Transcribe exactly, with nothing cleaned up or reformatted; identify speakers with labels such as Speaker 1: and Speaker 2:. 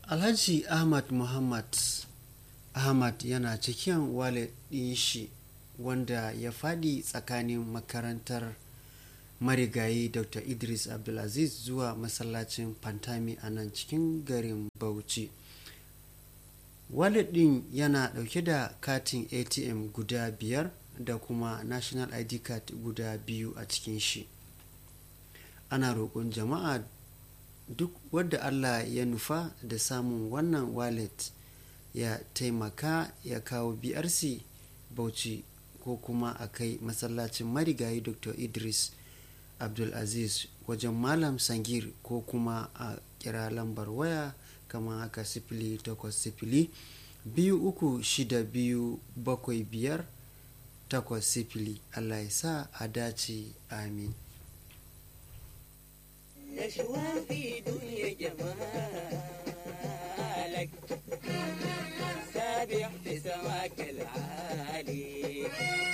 Speaker 1: Alhaji Ahmad Muhammad Ahmad yana cikin wallet ɗin shi wanda ya faɗi tsakanin makarantar marigayi Dr. Idris Abdulaziz zuwa masallacin Fantami a nan cikin garin Bauchi. Wallet ɗin yana ɗauke da katin A T M guda biyar da kuma National I D card guda biyu a cikin shi. Ana roƙon jama'a duk wadda Allah ya nufa da samun wannan wallet ya taimaka ya kawo B R C Bauchi ko kuma a kai masallacin marigayi Dr. Idris Abdulaziz wajen Malam Sangir ko kuma a kira lambar waya kamar haka sifili takwas sifili biyu uku shida biyu bakwai biyar takwas sifili. Allah ya sa a dace, amin.